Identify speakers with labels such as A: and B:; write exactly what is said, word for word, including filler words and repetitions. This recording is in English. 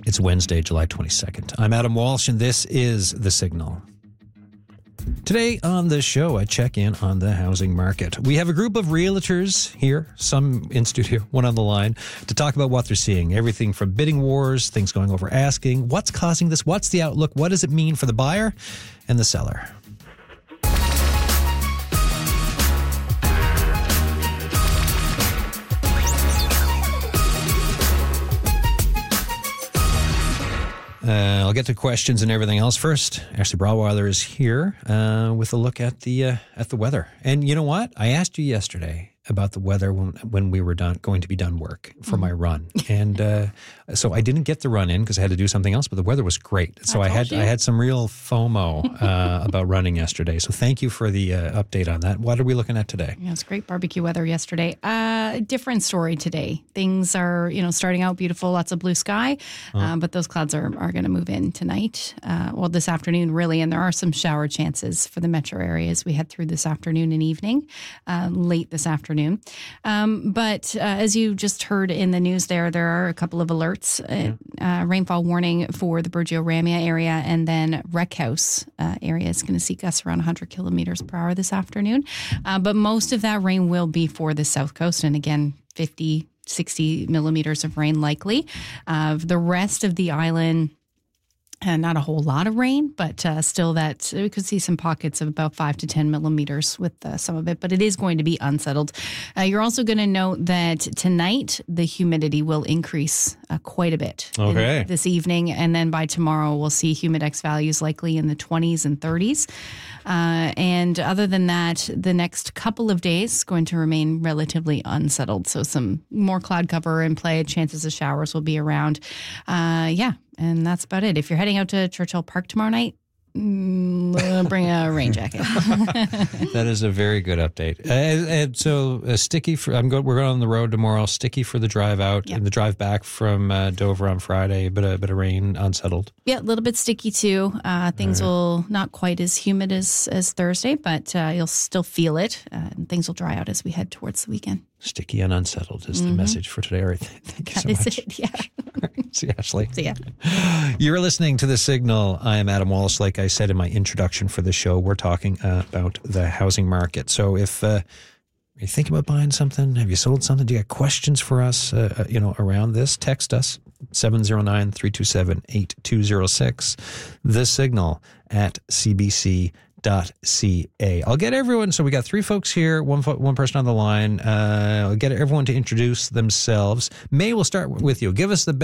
A: It's Wednesday, July twenty-second. I'm Adam Walsh, and this is The Signal. Today on the show, I check in on the housing market. We have a group of realtors here, some in studio, one on the line, to talk about what they're seeing. Everything from bidding wars, things going over asking, what's causing this, what's the outlook, what does it mean for the buyer and the seller. Uh, I'll get to questions and everything else first. Ashley Brawweiler is here uh, with a look at the uh, at the weather. And you know what? I asked you yesterday about the weather when when we were done going to be done work for mm-hmm. my run, and uh, so I didn't get the run in because I had to do something else. But the weather was great, so I, I had you. I had some real FOMO uh, about running yesterday. So thank you for the uh, update on that. What are we looking at today?
B: Yeah, it was great barbecue weather yesterday. Uh, different story today. Things are you know starting out beautiful, lots of blue sky, uh, uh, but those clouds are are going to move in tonight. Uh, well, this afternoon really, and there are some shower chances for the metro areas we head through this afternoon and evening, uh, late this afternoon. Um, but uh, as you just heard in the news there, there are a couple of alerts, uh, uh, rainfall warning for the Burgeo-Ramia area, and then Wreck House uh, area is going to see gusts around one hundred kilometers per hour this afternoon. Uh, but most of that rain will be for the south coast. And again, fifty, sixty millimeters of rain likely. Uh, the rest of the island, Uh, not a whole lot of rain, but uh, still that we could see some pockets of about five to ten millimeters with uh, some of it, but it is going to be unsettled. Uh, you're also going to note that tonight the humidity will increase uh, quite a bit
A: okay.
B: in, this evening, and then by tomorrow we'll see humidex values likely in the twenties and thirties. Uh, and other than that, the next couple of days is going to remain relatively unsettled. So some more cloud cover in play, chances of showers will be around. Uh, yeah. And that's about it. If you're heading out to Churchill Park tomorrow night, mm, bring a rain jacket.
A: That is a very good update. Uh, and so uh, sticky for I'm going. We're going on the road tomorrow. Sticky for the drive out yep. and the drive back from uh, Dover on Friday. But a bit of rain, unsettled. Yeah,
B: a little bit sticky too. Uh, things right. will not quite as humid as as Thursday, but uh, you'll still feel it. Uh, and things will dry out as we head towards the weekend.
A: Sticky and unsettled is mm-hmm. the message for today. All right, thank you
B: that
A: so
B: is
A: much.
B: It, yeah.
A: See you, Ashley.
B: See ya.
A: You're listening to The Signal. I am Adam Wallace. Like I said in my introduction for the show, we're talking uh, about the housing market. So if uh, you're thinking about buying something, have you sold something? Do you have questions for us uh, you know, around this? Text us, seven oh nine, three two seven, eight two oh six. The Signal at C B C dot C A. I'll get everyone. So we got three folks here, one one person on the line. Uh, I'll get everyone to introduce themselves. May, we'll start with you. Give us the